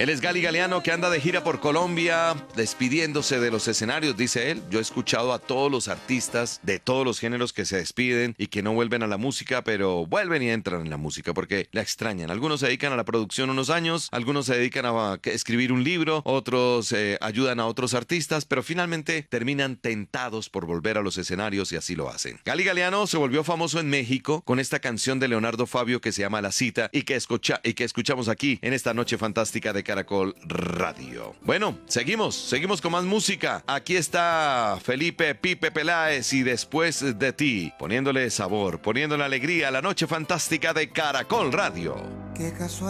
Él es Gali Galeano, que anda de gira por Colombia, despidiéndose de los escenarios, dice él. Yo he escuchado a todos los artistas de todos los géneros que se despiden y que no vuelven a la música, pero vuelven y entran en la música porque la extrañan. Algunos se dedican a la producción unos años, algunos se dedican a escribir un libro, otros ayudan a otros artistas, pero finalmente terminan tentados por volver a los escenarios y así lo hacen. Gali Galeano se volvió famoso en México con esta canción de Leonardo Fabio que se llama La Cita y que escuchamos aquí en esta noche fantástica de Caracol Radio. Bueno, seguimos con más música. Aquí está Felipe Pipe Peláez y Después de ti, poniéndole sabor, poniéndole alegría a la noche fantástica de Caracol Radio. Qué casualidad